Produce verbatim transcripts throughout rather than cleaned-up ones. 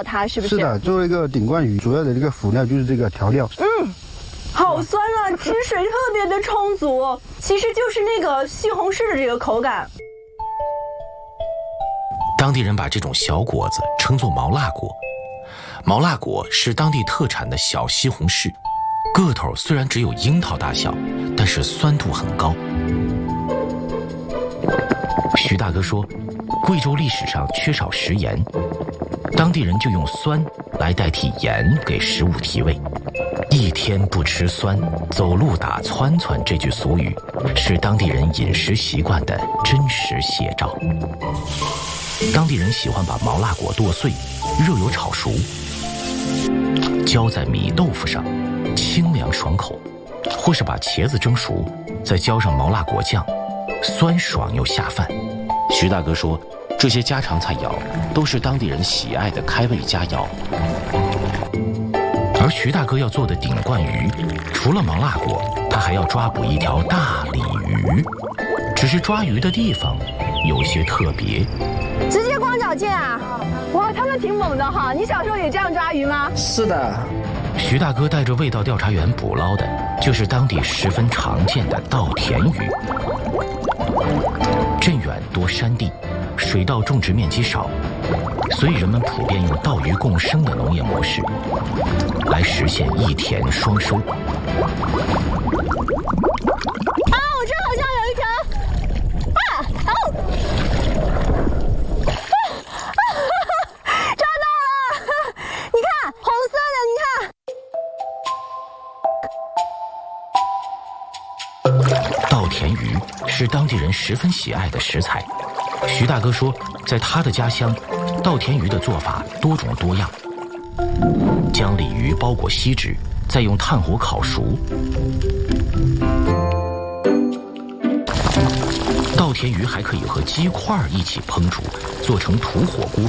料它，是不是？ 是的，作为一个顶冠鱼，主要的这个辅料就是这个调料。 嗯，好酸啊，汁水特别的充足，其实就是那个西红柿的这个口感。 当地人把这种小果子称作毛辣果。毛辣果是当地特产的小西红柿，个头虽然只有樱桃大小，但是酸度很高。徐大哥说，贵州历史上缺少食盐，当地人就用酸来代替盐给食物提味。一天不吃酸，走路打窜窜，这句俗语是当地人饮食习惯的真实写照。当地人喜欢把毛辣果剁碎，热油炒熟，浇在米豆腐上，清凉爽口；或是把茄子蒸熟，再浇上毛辣果酱，酸爽又下饭。徐大哥说，这些家常菜肴都是当地人喜爱的开胃佳肴。而徐大哥要做的顶冠鱼，除了毛辣果，他还要抓捕一条大鲤鱼，只是抓鱼的地方有些特别。 直接光脚剑啊！哇，他们挺猛的哈！你小时候也这样抓鱼吗？ 是的。 徐大哥带着味道调查员捕捞的，就是当地十分常见的稻田鱼。镇远多山地，水稻种植面积少，所以人们普遍用稻鱼共生的农业模式，来实现一田双收。啊， 我这好像有一条，啊，哦，啊，抓到了！你看，红色的，你看。 稻田鱼是当地人十分喜爱的食材。徐大哥说，在他的家乡，稻田鱼的做法多种多样。将鲤鱼包裹锡纸，再用炭火烤熟。稻田鱼还可以和鸡块一起烹煮，做成土火锅。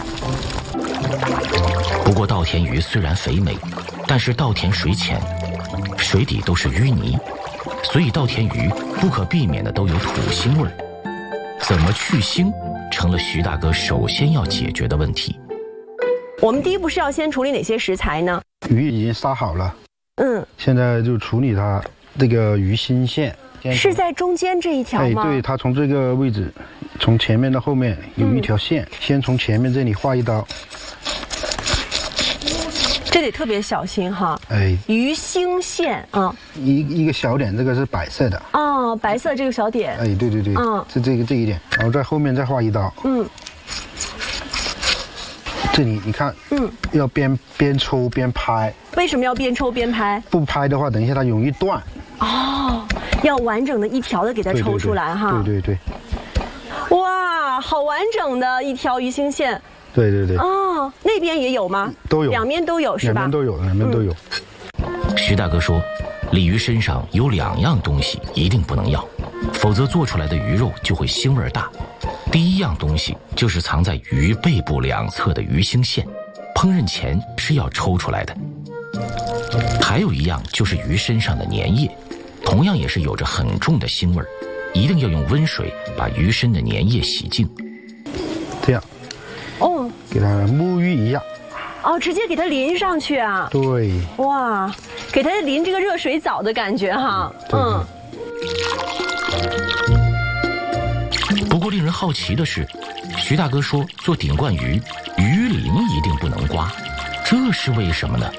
不过稻田鱼虽然肥美，但是稻田水浅，水底都是淤泥，所以稻田鱼不可避免的都有土腥味儿。怎么去腥，成了徐大哥首先要解决的问题。 我们第一步是要先处理哪些食材呢？ 鱼已经杀好了， 嗯， 现在就处理它这个鱼心线。 是在中间这一条吗？ 哎，对，它从这个位置，从前面到后面有一条线，嗯、先从前面这里划一刀。 这得特别小心哈。 哎， 鱼心线啊， 一一个小点，这个是白色的。 哦，白色这个小点。 哎，对对对，嗯，是这个这一点，然后在后面再划一刀。嗯。这里你看，嗯，要边边抽边拍。 为什么要边抽边拍？ 不拍的话，等一下它容易断。 哦，要完整的一条的给它抽出来哈。 对对对。 哇，好完整的一条鱼心线。 对对对。 哦，那边也有吗？ 都有， 两边都有是吧？ 两边都有，两边都有。 嗯、徐大哥说，鲤鱼身上有两样东西一定不能要，否则做出来的鱼肉就会腥味大。第一样东西就是藏在鱼背部两侧的鱼腥线，烹饪前是要抽出来的。还有一样就是鱼身上的粘液，同样也是有着很重的腥味，一定要用温水把鱼身的粘液洗净。 这样， 哦，给它沐浴一下。 哦，直接给它淋上去啊？ 对。 哇，给它淋这个热水澡的感觉哈。 对对嗯。 不过令人好奇的是，徐大哥说做顶冠鱼，鱼鳞一定不能刮，这是为什么呢？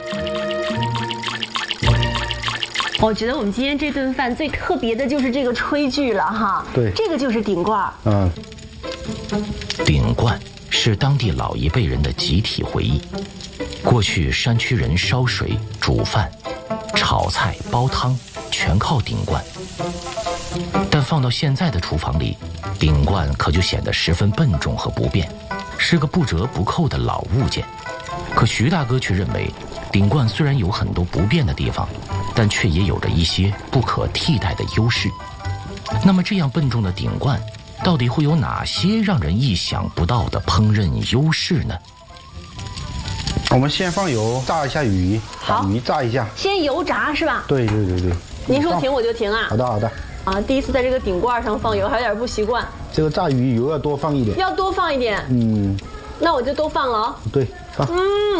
我觉得我们今天这顿饭最特别的就是这个炊具了哈。 对， 这个就是顶冠。 嗯， 顶冠是当地老一辈人的集体回忆。过去山区人烧水、煮饭、炒菜、煲汤，全靠顶冠。但放到现在的厨房里，顶冠可就显得十分笨重和不便，是个不折不扣的老物件。可徐大哥却认为，顶冠虽然有很多不便的地方，但却也有着一些不可替代的优势。那么这样笨重的顶冠，到底会有哪些让人意想不到的烹饪优势呢？ 我们先放油炸一下鱼， 好， 鱼炸一下。 先油炸是吧？ 对对对对。 您说停我就停啊。 好的好的。 啊，第一次在这个顶冠上放油，还有点不习惯。 这个炸鱼油要多放一点。 要多放一点。 嗯。 那我就多放了啊。 对，放。 嗯。